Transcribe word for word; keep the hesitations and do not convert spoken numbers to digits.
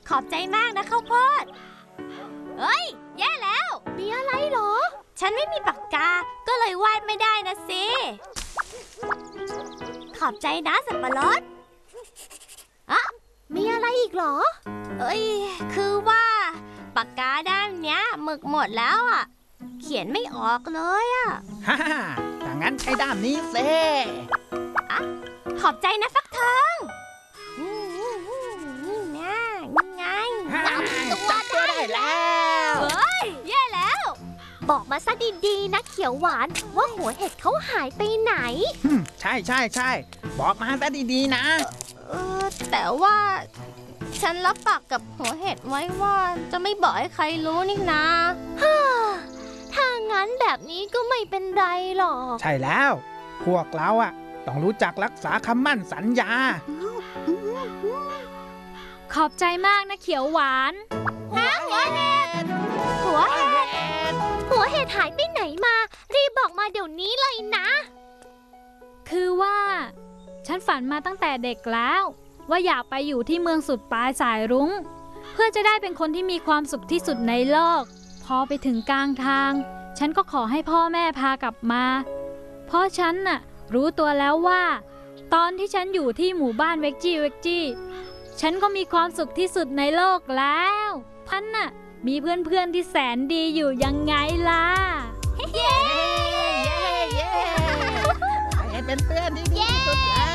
ขอบใจมากนะข้าวโพดเอ้ยแย่แล้วมีอะไรหรอฉันไม่มีปากกาก็เลยวาดไม่ได้นะสิขอบใจนะสับปะรดอะมีอะไรอีกหรอเอ้ยคือว่าปากกาด้านเนี้ยหมึกหมดแล้วอ่ะเขียนไม่ออกเลยอ่ะฮ่าถ้างั้นใช้ด้ามนี้เซ่อะขอบใจนะฟักทองนี่นะนี่ไงจับตัวได้แล้วเฮ้ยแย่แล้วบอกมาซะดีๆนะเขียวหวานว่าหัวเห็ดเขาหายไปไหนใช่ใช่ใช่บอกมาซะดีๆนะเออแต่ว่าฉันรับปากกับหัวเห็ดไว้ว่าจะไม่บอกให้ใครรู้นี่นะถ้างั้นแบบนี้ก็ไม่เป็นไรหรอกใช่แล้วพวกเราอะต้องรู้จักรักษาคำมั่นสัญญาขอบใจมากนะเขียวหวานหัวเห็ดหัวเห็ดหัวเห็ดหายไปไหนมารีบบอกมาเดี๋ยวนี้เลยนะคือว่าฉันฝันมาตั้งแต่เด็กแล้วว่าอยากไปอยู่ที่เมืองสุดปลายสายรุ้งเพื่อจะได้เป็นคนที่มีความสุขที่สุดในโลกพอไปถึงกลางทางฉันก็ขอให้พ่อแม่พากลับมาเพราะฉันน่ะรู้ตัวแล้วว่าตอนที่ฉันอยู่ที่หมู่บ้านเวกจี้เวกจี้ฉันก็มีความสุขที่สุดในโลกแล้วพันน่ะมีเพื่อนๆที่แสนดีอยู่ยังไงล่ะเย้เย้เย้เป็นเพื่อนที่ดีที่สุดแล้ว